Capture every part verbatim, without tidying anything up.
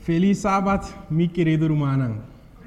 Feliz sábado, mi querido Rumanang.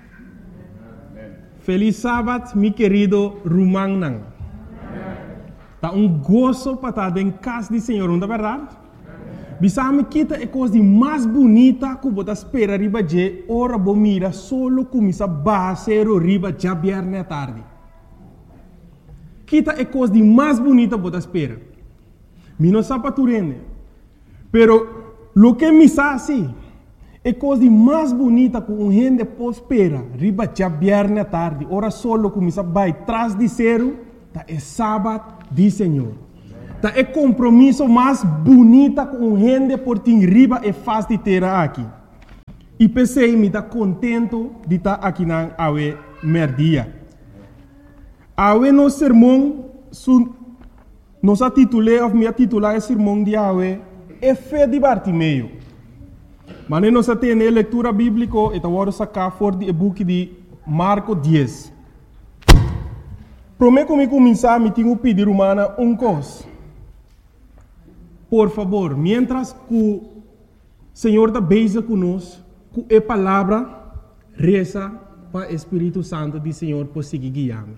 Feliz sábado, mi querido Rumanang. Tá um gozo para estar em casa do Senhor, não é verdade? Bisame kita é coisa mais bonita que você espera riba de ora bo mira solo começa basero riba já viernes à tarde. Kita é coisa mais bonita que você espera. Mi não sabe turene. Pero lo que me sabe é coisa mais bonita que um gente pode esperar riba já viernes à tarde. Ora solo começa vai trás de zero, tá é sábado do Senhor. Tá é compromisso mais bonita com um gente por tim riba e faz de ter aqui. E pensei me tá contento de estar aqui na awe merdia. Awe no sermão su nos titulei of me titular o sermão de awe é fé de Bartimeu. Mas nós temos a leitura bíblica e agora sacar for de book de Marco dez. Prometo me começar me tenho pedir humana um coisa. Por favor, mientras que o Senhor está beija conosco, com a palavra, reza para o Espírito Santo do Senhor por seguir guiando.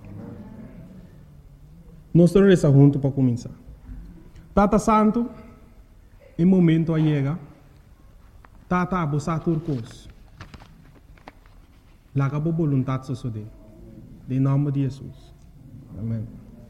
Nós vamos rezar juntos para começar. Tata Santo, em momento a chega, Tata abosa turcos. Laga por vontade sosode. Em nome de Jesus. Amém.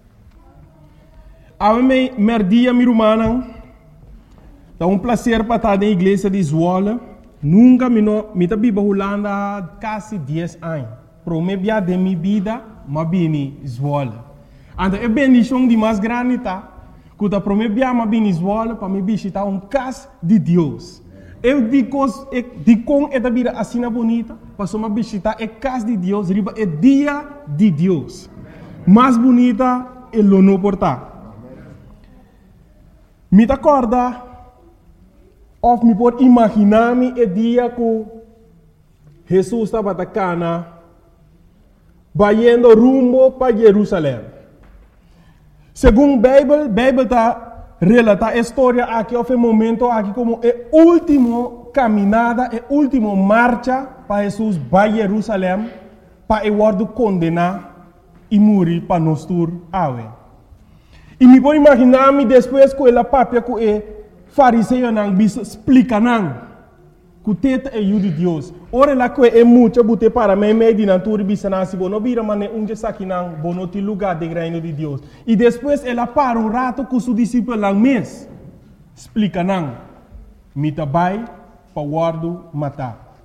Ame merdia mi rumana. É um prazer para estar na igreja de Zwolle. Nunca me no me tabi bahulanda quase dez anos. Promebia de minha vida, mas bini Zwolle. Anda é bendição de mais grande tá. Quando promebia mas bini Zwolle para me visitar um casa de Deus. Eu digo de com esta vida assim bonita, para me visitar a casa de Deus, riba é dia de Deus. Mais bonita é o não portar. Me acorda, ou me pode imaginar-me o dia que Jesus estava na cana, vai indo rumo para Jerusalém. Segundo a Bíblia, a Bíblia está relata a história aqui, houve um momento aqui como a última caminhada, a última marcha para Jesus para Jerusalém, para o word condenar e morrer para nós tur awe. E me pode imaginar-me depois que ela papia que o fariseu não bisa explica não que o teta é o de Deus. Ora lá que é muito bote para mim meio de natura bisa não se bono vira mané um dia aqui não bono te lugar de reino de Deus. E depois ela para um rato com seu discípulo lá mês explica não me tabai para guardo matar.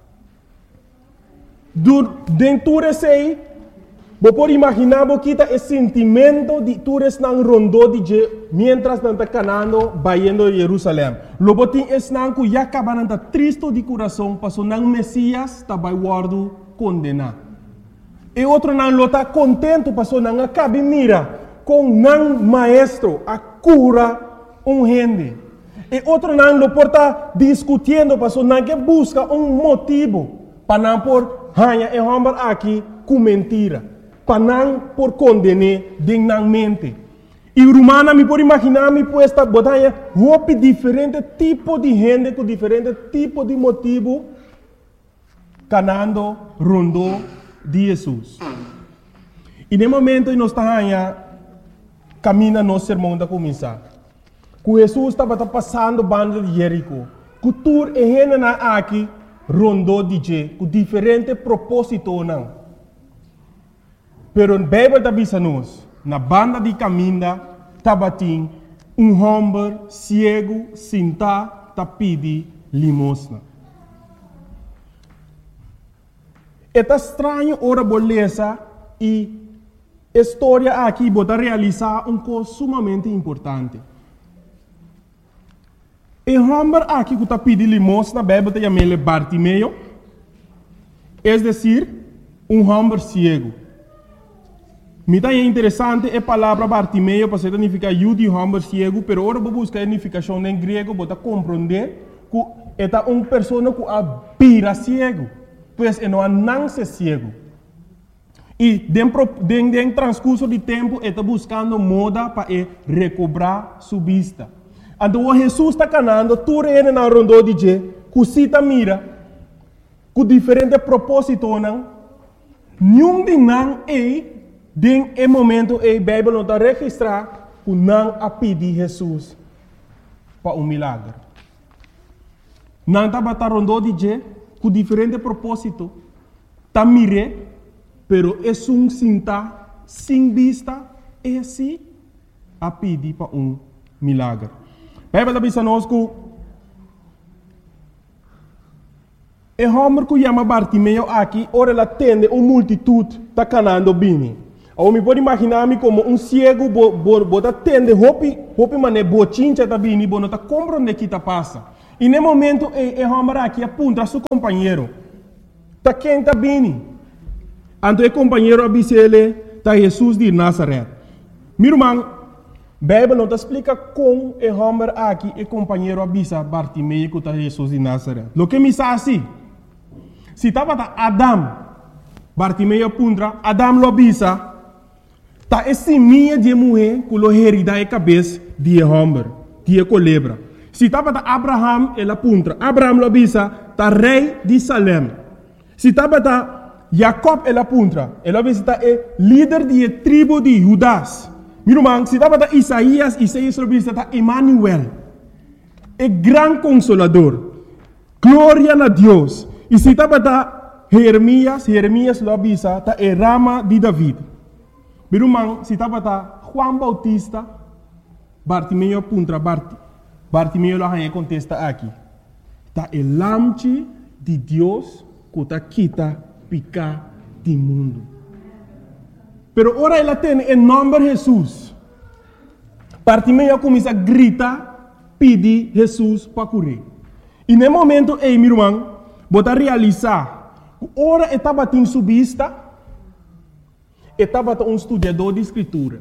Dur dentro sei Você pode imaginar que o sentimento de todos não rondou de mientras não está canando, vai indo a Jerusalém. Logo tem esse não que já acaba não está triste de coração, passou não Messias está vai guardo condenar. E outro não está contente, passou não acaba mira com não maestro a cura um gente. E outro não lo porta discutindo, passou não que busca um motivo para não por hanha e homem aqui com mentira. Para não por condenar dignamente. E o romano me pode imaginar me puesta botanha roupa diferente tipo de gente com diferente tipo de motivo canando rondo de Jesus. E no momento que nós estamos caminhando nosso sermão da começar. Que Jesus estava passando banda de Jerico. Que tur e gente na aqui rondo de je com diferente propósito não. Pero a Bíblia está dizendo, na banda de caminho, tabatim, um homem cego, sentado, tá pedi limosna. É estranho ora beleza e a história aqui bota realizar um coisa sumamente importante. O homem aqui que tá pedi limosna, a Bíblia está chamando Bartimeu, é decir, um homem cego. Me dá interessante a palavra Bartimeu, para significar eu de homem cego, pero agora vou buscar a significação em grego, para compreender que é uma pessoa que abira cego, pois é não nasce cego. E dentro do transcurso de tempo, está buscando moda para recobrar sua vista. Então, Jesus está canando, tu reina na rondo de je, cusita mira, com diferente propósito, não? Nenhum de não é, den é momento é, a Bíblia não está registrar, que não a pedir Jesus para um milagre. Não está batendo rondou de je, com diferente propósito, está mire, pero é um sinta, sem vista, é assim, a pedir para um milagre. A Bíblia diz a nós que e homem que chama Bartimeu aqui, ora ela tende uma multitude está canando bem. Eu me pode imaginar-me como um cego, bota tende, hopi, hopi mané, bochincha tá bem, bom, não tá compreendendo que tá passa. E no momento, e homem aqui aponta a seu companheiro, tá quem tá bem. Então o companheiro avisa ele, tá Jesus de Nazaré. Meu irmão, a Bíblia não te explica como o homem aqui, o companheiro avisa Bartimeu que tá Jesus de Nazaré. Lo que me diz assim, se estava Adam, Bartimeu apunta, Adam lo avisa, tá esse minha de mulher que lo herida a cabeça de homem, de culebra. Se estava Abraham, ele apunta, Abraham lo avisa, tá rei de Salem. Se estava Jacob, ele apunta, ele avisa, tá é líder de tribo de Judas. Meu irmão, se estava Isaías, Isaías lo avisa, tá Emmanuel, é grande consolador, glória a Deus. E se estava Jeremias, Jeremias lo avisa, tá é rama de David. Meu irmão, se estava Juan Bautista, Bartimeu apunta, Bart, Bartimeu lo arranha contesta aqui. Tá é lamche de Deus que tá quita picar do mundo. Pero ora ela tem em nome de Jesus. Bartimeu começa a gritar, pedir Jesus para curar. E no momento, ei, meu irmão, bota realizar, ora estava em subista, estava um estudador de escritura.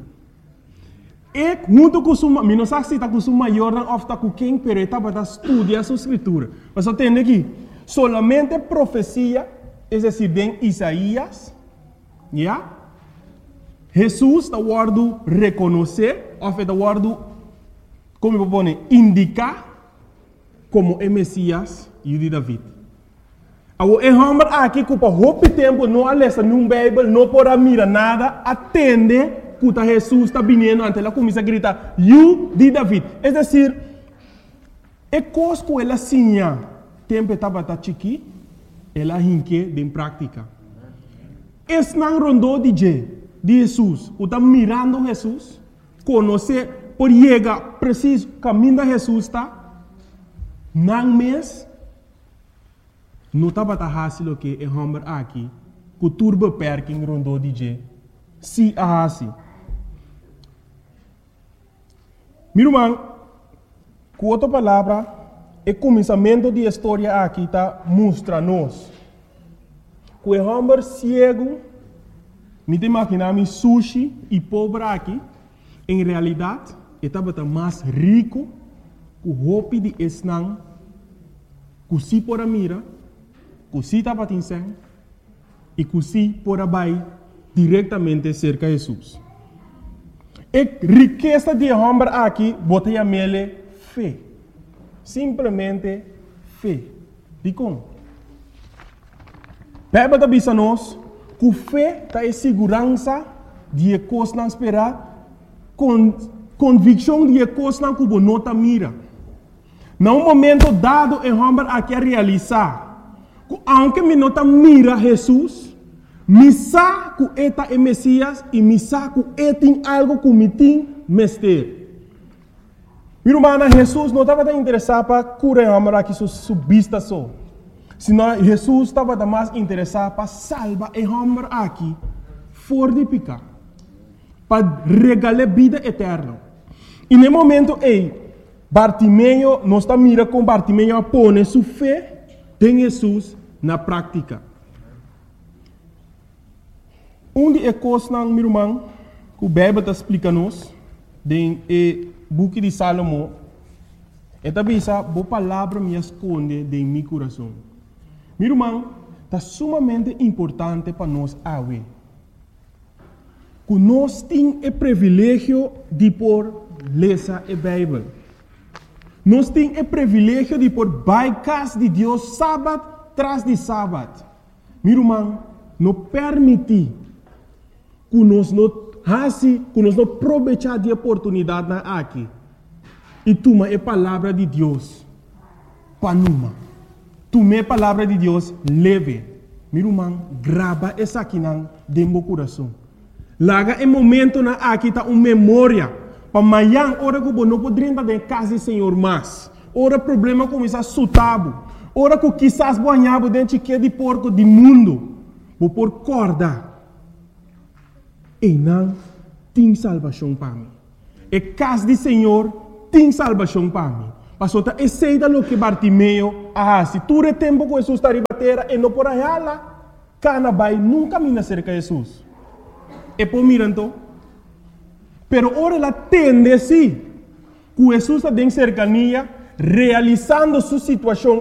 E junto com sua, não sei se está com sua maior, não está com quem, pero estava a estudar a sua escritura. Mas eu tenho aqui, solamente profecia, é decir, em Isaías, yeah? Jesus está guardo reconhecer, ou está guardo, como eu vou indicar, como é Messias e de David. O homem aqui que por muito tempo não alessa num Bíblia, não pode mirar nada, atende que Jesus está vindo, ante ela começa a gritar, "You de David". É decir, é coisa que ela sinha, tempo estava chiqui, ela hinque em prática. Esse não rondou de Jesus, que está mirando Jesus, conhecer, por chegar preciso caminho de Jesus está, não mês, não estava fácil que é homem aqui, que turba perking rondou de se a assim. Meu irmão, com outra palavra, o começamento da história aqui está mostra-nos que o homem cego, me imaginar sushi e pobre aqui, em realidade, estava mais rico que o roupa de esnang, que se por a mira, que se estava tinseng, e que se por a bai diretamente cerca de Jesus. A riqueza de homem aqui, botei a mele fé. Simplesmente fé. De como? Bíblia está dizendo nós que fé está em segurança de coisas não esperar, com convicção de coisas não que não está mira. Num momento dado, o homem aqui a realizar, que aunque me não está mira Jesus, me sabe que ele é Messias e me sabe que ele tem algo que me tem mestre. Meu irmão, Jesus não estava interessado para curar o homem aqui sua vista só. Senão Jesus estava mais interessado para salvar o homem aqui fora de pecar, para regalar vida eterna. E no momento ei, Bartimeu não está mirando com Bartimeu a pôr sua fé em Jesus na prática. Um de coisas, meu irmão, que o Bíblia está explicando-nos, no book de Salomão, é também essa boa palavra me esconde em meu coração. Meu irmão, está sumamente importante para nós ver que nós temos o privilégio de por ler a Bíblia. Nós temos o privilégio de por bypass de Deus sábado tras de sábado. Meu irmão, não permite que nós não assim, que nós não aproveitar de oportunidade na aqui. E toma a palavra de Deus para numa. Toma a palavra de Deus leve. Meu irmão, grava essa aqui dentro do coração. Laga em momento na aqui tá uma memória. Para amanhã, hora que você não pode entrar em casa do Senhor mais. Ora problema começa a sutabo. Ora que quizás banhava dentro de porco do mundo. Vou por corda. E não tem salvação para mim. E casa do Senhor tem salvação para mim. Pastor, tá aceita lo que Bartimeu ah, se tu é tempo que Jesus está ribatera e não por aí lá, cana vai nunca mina cerca de Jesus. E por miranto, pero ora ela tende sim, que Jesus está em cercania, realizando sua situação